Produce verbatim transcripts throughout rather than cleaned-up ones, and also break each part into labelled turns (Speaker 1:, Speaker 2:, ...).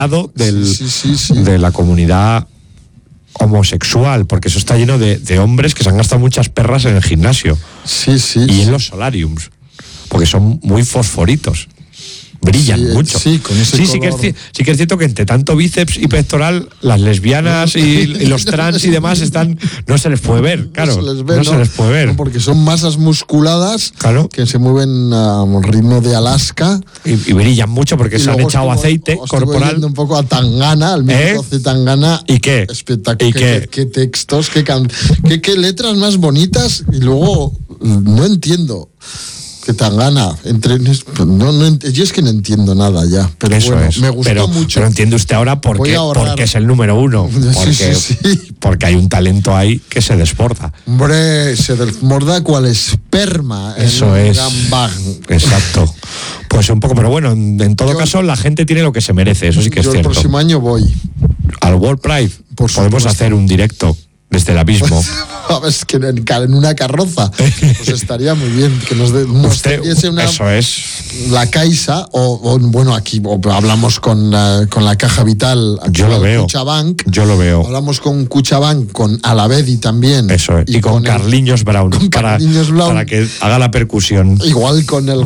Speaker 1: del,
Speaker 2: sí, sí, sí.
Speaker 1: de la comunidad homosexual, porque eso está lleno de, de hombres que se han gastado muchas perras en el gimnasio.
Speaker 2: Sí, sí.
Speaker 1: Y
Speaker 2: sí.
Speaker 1: en los solariums, porque son muy fosforitos. Brillan
Speaker 2: sí,
Speaker 1: mucho.
Speaker 2: Sí, con ese
Speaker 1: sí,
Speaker 2: color.
Speaker 1: sí, que es, sí que es cierto que entre tanto bíceps y pectoral, las lesbianas y, y los trans y demás están, no se les puede ver, claro.
Speaker 2: No se les ve,
Speaker 1: no
Speaker 2: no,
Speaker 1: se les puede ver.
Speaker 2: No, porque son masas musculadas,
Speaker 1: claro,
Speaker 2: que se mueven a un ritmo de Alaska.
Speaker 1: Y, y brillan mucho porque
Speaker 2: y
Speaker 1: se han echado
Speaker 2: estuvo,
Speaker 1: aceite corporal.
Speaker 2: Un poco a Tangana, al mítico
Speaker 1: ¿Eh?
Speaker 2: Tangana.
Speaker 1: ¿Y qué?
Speaker 2: Espectacular.
Speaker 1: ¿Y
Speaker 2: qué,
Speaker 1: qué?
Speaker 2: qué textos, qué, can, qué, qué letras más bonitas. Y luego, no entiendo. Que Tangana, entre, no, no, yo es que no entiendo nada ya, pero
Speaker 1: Eso
Speaker 2: bueno,
Speaker 1: es.
Speaker 2: me gustó
Speaker 1: pero,
Speaker 2: mucho.
Speaker 1: Pero entiende usted ahora por qué, porque es el número uno, porque,
Speaker 2: sí, sí, sí.
Speaker 1: porque hay un talento ahí que se desborda.
Speaker 2: Hombre, se desborda cual esperma.
Speaker 1: Eso
Speaker 2: en
Speaker 1: es.
Speaker 2: Gambang.
Speaker 1: Exacto. Pues un poco, pero bueno, en, en todo
Speaker 2: yo,
Speaker 1: caso la gente tiene lo que se merece, eso sí que es
Speaker 2: yo
Speaker 1: cierto.
Speaker 2: El próximo año voy.
Speaker 1: Al World Pride
Speaker 2: Por
Speaker 1: podemos
Speaker 2: supuesto.
Speaker 1: hacer un directo desde el abismo.
Speaker 2: Es que en, en una carroza pues estaría muy bien que nos, de, nos
Speaker 1: Usted,
Speaker 2: diese una,
Speaker 1: eso es.
Speaker 2: La Caixa o, o bueno, aquí o hablamos con la, con la Caja Vital,
Speaker 1: yo lo veo.
Speaker 2: Cuchabank,
Speaker 1: yo lo veo.
Speaker 2: Hablamos con Cuchabank, con Alavedi también.
Speaker 1: Eso es. Y, y con, con Carliños Brown,
Speaker 2: con
Speaker 1: para,
Speaker 2: Carliños Brown
Speaker 1: para que haga la percusión.
Speaker 2: Igual con el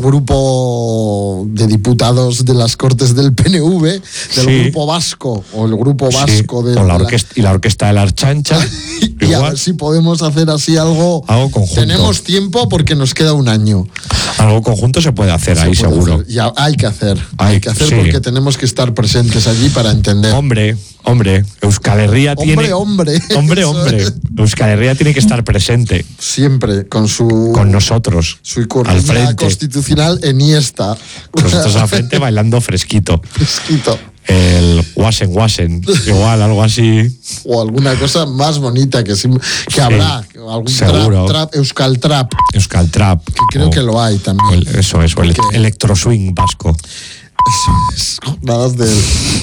Speaker 2: grupo de diputados de las Cortes del P N V, del
Speaker 1: sí.
Speaker 2: grupo vasco o el grupo vasco
Speaker 1: sí.
Speaker 2: de
Speaker 1: o la orquesta, la... y la orquesta de la Archancha.
Speaker 2: y igual. A ver si podemos hacer así algo.
Speaker 1: Algo conjunto.
Speaker 2: Tenemos tiempo porque nos queda un año.
Speaker 1: Algo conjunto se puede hacer se ahí puede seguro.
Speaker 2: Hacer. Ya hay que hacer.
Speaker 1: Hay,
Speaker 2: hay que hacer
Speaker 1: sí.
Speaker 2: porque tenemos que estar presentes allí para entender.
Speaker 1: Hombre, hombre, Euskal Herria
Speaker 2: hombre,
Speaker 1: tiene.
Speaker 2: Hombre,
Speaker 1: hombre. Hombre,
Speaker 2: es.
Speaker 1: Euskal Herria tiene que estar presente.
Speaker 2: Siempre, con su.
Speaker 1: Con nosotros.
Speaker 2: Su
Speaker 1: al frente.
Speaker 2: constitucional eniesta.
Speaker 1: Nosotros al frente bailando fresquito.
Speaker 2: Fresquito.
Speaker 1: El Wasen Wasen, igual, algo así.
Speaker 2: O alguna cosa más bonita que, que sí, habrá. Algún
Speaker 1: seguro.
Speaker 2: Trap, trap, Euskal Trap.
Speaker 1: Euskal Trap.
Speaker 2: Que creo o, que lo hay también.
Speaker 1: El, eso es, o el electro swing vasco.
Speaker 2: Eso es, jornadas de.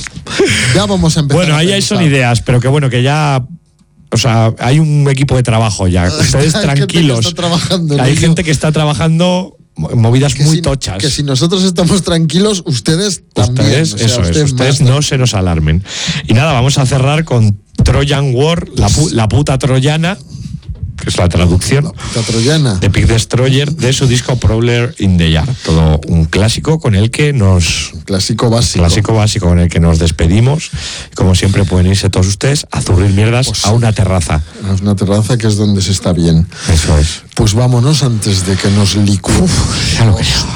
Speaker 2: Ya vamos a empezar.
Speaker 1: Bueno, ahí hay son ideas, pero que bueno, que ya. O sea, hay un equipo de trabajo ya. Ustedes
Speaker 2: hay
Speaker 1: tranquilos.
Speaker 2: Gente que está trabajando
Speaker 1: hay
Speaker 2: ello.
Speaker 1: gente que está trabajando. Movidas
Speaker 2: que
Speaker 1: muy
Speaker 2: si,
Speaker 1: tochas.
Speaker 2: Que si nosotros estamos tranquilos, ustedes también.
Speaker 1: Ustedes,
Speaker 2: o sea,
Speaker 1: eso
Speaker 2: usted
Speaker 1: es, ustedes
Speaker 2: más,
Speaker 1: no se nos alarmen. Y nada, vamos a cerrar con Trojan War, la, pu la puta troyana, que es la traducción.
Speaker 2: La puta troyana.
Speaker 1: De Pig Destroyer, de su disco Prowler in the Yard. Todo un clásico con el que nos...
Speaker 2: Un clásico básico.
Speaker 1: Clásico básico con el que nos despedimos. Como siempre pueden irse todos ustedes a zurrir mierdas pues, a una terraza.
Speaker 2: A una terraza que es donde se está bien.
Speaker 1: Eso es.
Speaker 2: Pues vámonos antes de que nos licúe.
Speaker 1: Ya lo creo.